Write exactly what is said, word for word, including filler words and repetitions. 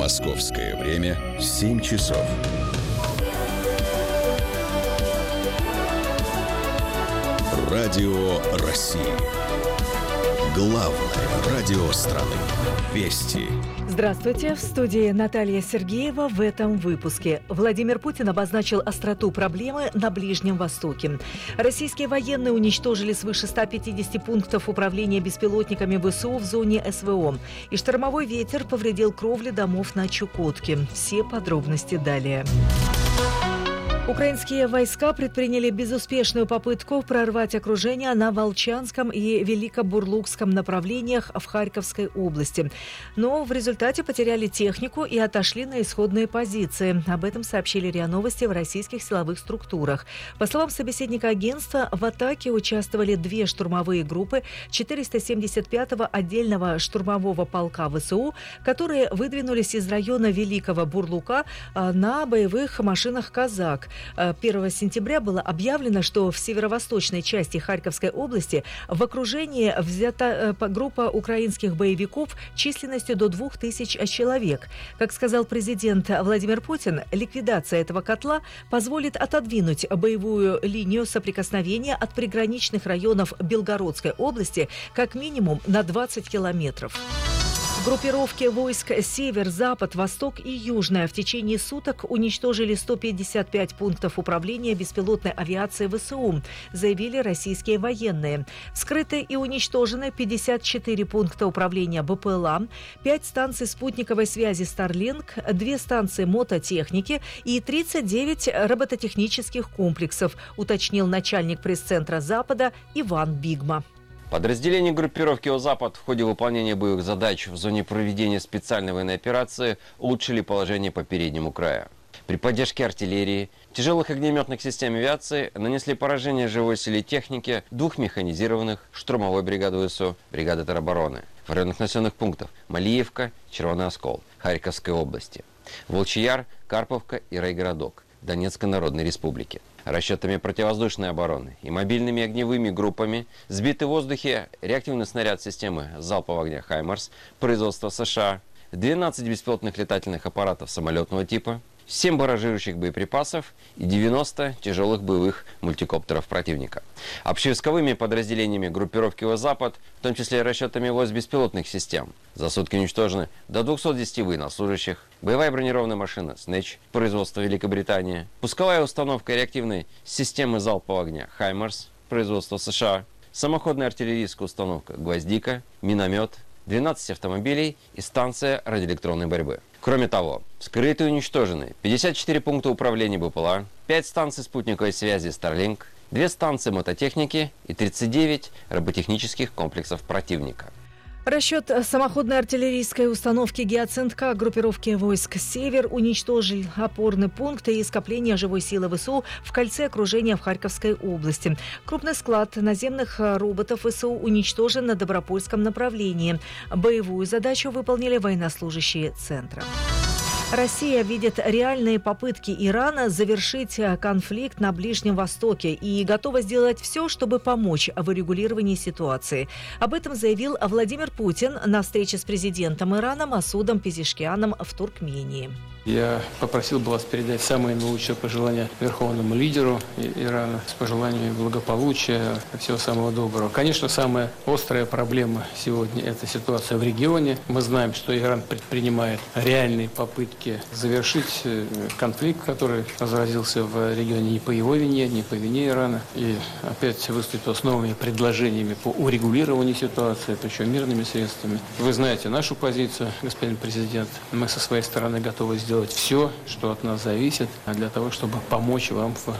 Московское время семь часов. Радио России. Главное радио страны. Вести. Здравствуйте. В студии Наталья Сергеева. В этом выпуске. Владимир Путин обозначил остроту проблемы на Ближнем Востоке. Российские военные уничтожили свыше ста пятидесяти пунктов управления беспилотниками ВСУ в зоне СВО. И штормовой ветер повредил кровли домов на Чукотке. Все подробности далее. Украинские войска предприняли безуспешную попытку прорвать окружение на Волчанском и Великобурлукском направлениях в Харьковской области. Но в результате потеряли технику и отошли на исходные позиции. Об этом сообщили РИА Новости в российских силовых структурах. По словам собеседника агентства, в атаке участвовали две штурмовые группы четыреста семьдесят пятого отдельного штурмового полка ВСУ, которые выдвинулись из района Великого Бурлука на боевых машинах «Казак». первого сентября было объявлено, что в северо-восточной части Харьковской области в окружении взята группа украинских боевиков численностью до двух тысяч человек. Как сказал президент Владимир Путин, ликвидация этого котла позволит отодвинуть боевую линию соприкосновения от приграничных районов Белгородской области как минимум на двадцать километров. Группировки войск «Север», «Запад», «Восток» и «Южная» в течение суток уничтожили сто пятьдесят пять пунктов управления беспилотной авиацией ВСУ, заявили российские военные. Вскрыты и уничтожены пятьдесят четыре пункта управления БПЛА, пять станций спутниковой связи Starlink, две станции мототехники и тридцать девять робототехнических комплексов, уточнил начальник пресс-центра «Запада» Иван Бигма. Подразделения группировки «О-Запад» в ходе выполнения боевых задач в зоне проведения специальной военной операции улучшили положение по переднему краю. При поддержке артиллерии, тяжелых огнеметных систем авиации нанесли поражение живой силе техники двух механизированных штурмовой бригады ВСУ, бригады теробороны в районах населенных пунктов Малиевка, Червоный Оскол, Харьковской области, Волчий Яр, Карповка и райгородок Донецкой Народной Республики. Расчетами противовоздушной обороны и мобильными огневыми группами сбиты в воздухе реактивный снаряд системы залпового огня «Хаймарс» производства США, двенадцать беспилотных летательных аппаратов самолетного типа, семь барражирующих боеприпасов и девяносто тяжелых боевых мультикоптеров противника. Общевойсковыми подразделениями группировки «О-Запад», в том числе расчетами войск беспилотных систем, за сутки уничтожены до двухсот десяти военнослужащих, боевая бронированная машина «Снэч» производства Великобритании, пусковая установка реактивной системы залпового огня «Хаймарс» производства США, самоходная артиллерийская установка «Гвоздика», миномет, двенадцать автомобилей и станция радиоэлектронной борьбы. Кроме того, вскрыты и уничтожены пятьдесят четыре пункта управления БПЛА, пять станций спутниковой связи Starlink, две станции мототехники и тридцать девять роботехнических комплексов противника. Расчет самоходной артиллерийской установки «Гиацинт-К» группировки войск «Север» уничтожил опорные пункты и скопления живой силы ВСУ в кольце окружения в Харьковской области. Крупный склад наземных роботов ВСУ уничтожен на Добропольском направлении. Боевую задачу выполнили военнослужащие центра. Россия видит реальные попытки Ирана завершить конфликт на Ближнем Востоке и готова сделать все, чтобы помочь в урегулировании ситуации. Об этом заявил Владимир Путин на встрече с президентом Ирана Масудом Пезешкианом в Туркмении. Я попросил бы вас передать самые наилучшие пожелания верховному лидеру Ирана с пожеланиями благополучия, всего самого доброго. Конечно, самая острая проблема сегодня – это ситуация в регионе. Мы знаем, что Иран предпринимает реальные попытки завершить конфликт, который разразился в регионе не по его вине, не по вине Ирана. И опять выступил с новыми предложениями по урегулированию ситуации, причем мирными средствами. Вы знаете нашу позицию, господин президент. Мы со своей стороны готовы сделать все, что от нас зависит, для того, чтобы помочь вам в